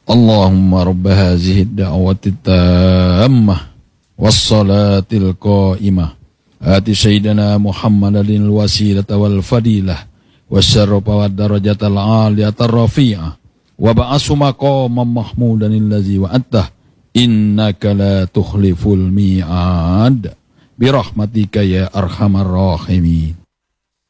اللهم رب هذه الدعوة التامة والصلاة القائمة آت سيدنا محمد الوسيلة والفضيلة والشرف والدرجة العالية الرفيعة وابعثه مقاما محمودا الذي وعدته إنك لا تخلف الميعاد برحمتك يا أرحم الراحمين.